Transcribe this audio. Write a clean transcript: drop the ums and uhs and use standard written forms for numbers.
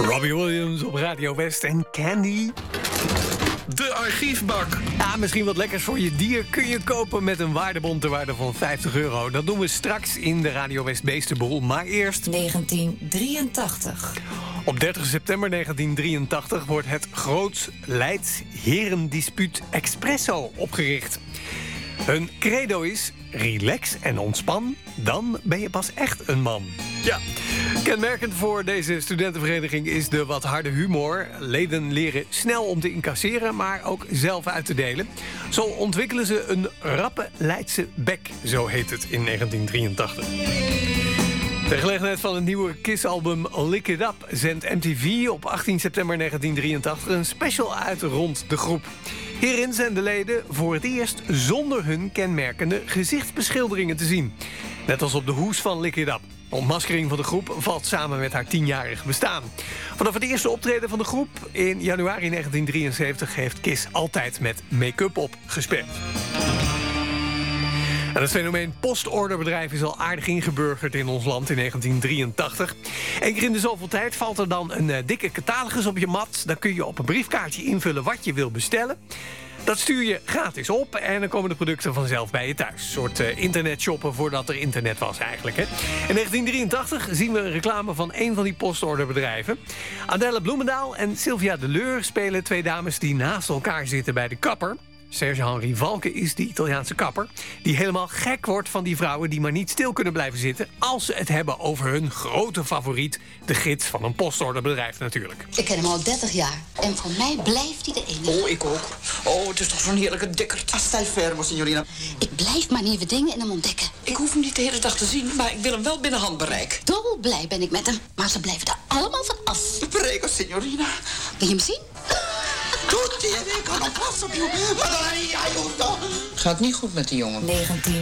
Robbie Williams op Radio West en Candy. De archiefbak. Ja, misschien wat lekkers voor je dier kun je kopen met een waardebon ter waarde van €50. Dat doen we straks in de Radio West Beestenboel. Maar eerst 1983. Op 30 september 1983 wordt het Groot Leids Herendispuut Expresso opgericht. Hun credo is: relax en ontspan, dan ben je pas echt een man. Ja, kenmerkend voor deze studentenvereniging is de wat harde humor. Leden leren snel om te incasseren, maar ook zelf uit te delen. Zo ontwikkelen ze een rappe Leidse bek, zo heet het in 1983. Ter gelegenheid van het nieuwe KISS-album Lick It Up zendt MTV op 18 september 1983 een special uit rond de groep. Hierin zijn de leden voor het eerst zonder hun kenmerkende gezichtsbeschilderingen te zien. Net als op de hoes van Lick It Up. De ontmaskering van de groep valt samen met haar 10-jarig bestaan. Vanaf het eerste optreden van de groep in januari 1973 heeft KISS altijd met make-up op gespeeld. En het fenomeen postorderbedrijf is al aardig ingeburgerd in ons land in 1983. Eén keer in de zoveel tijd valt er dan een dikke catalogus op je mat. Dan kun je op een briefkaartje invullen wat je wil bestellen. Dat stuur je gratis op en dan komen de producten vanzelf bij je thuis. Een soort internetshoppen voordat er internet was eigenlijk. Hè? In 1983 zien we een reclame van een van die postorderbedrijven. Adèle Bloemendaal en Sylvia Deleur spelen twee dames die naast elkaar zitten bij de kapper. Serge-Henri Valke is die Italiaanse kapper die helemaal gek wordt van die vrouwen die maar niet stil kunnen blijven zitten als ze het hebben over hun grote favoriet, de gids van een postorderbedrijf natuurlijk. Ik ken hem al 30 jaar en voor mij blijft hij de enige. Oh, ik ook. Oh, het is toch zo'n heerlijke dikkerd. Stai fermo, signorina. Ik blijf maar nieuwe dingen in hem ontdekken. Ik hoef hem niet de hele dag te zien, maar ik wil hem wel binnen handbereik. Dolblij ben ik met hem, maar ze blijven er allemaal van af. Prego, signorina. Wil je hem zien? Tutti, non posso più. Madonna mia, aiuto. Gaat niet goed met die jongen.